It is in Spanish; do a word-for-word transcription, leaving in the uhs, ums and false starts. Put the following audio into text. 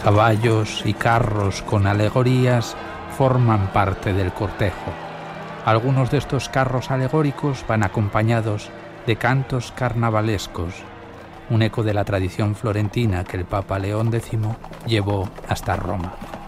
Caballos y carros con alegorías forman parte del cortejo. Algunos de estos carros alegóricos van acompañados de cantos carnavalescos, un eco de la tradición florentina que el Papa León décimo llevó hasta Roma.